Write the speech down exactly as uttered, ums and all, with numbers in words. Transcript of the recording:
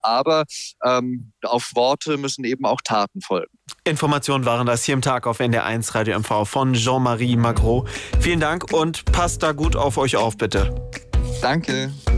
Aber ähm, auf Worte müssen eben auch Taten folgen. Informationen waren das hier im Tag auf N D R eins Radio M V von Jean-Marie Magro. Vielen Dank und passt da gut auf euch auf, bitte. Danke.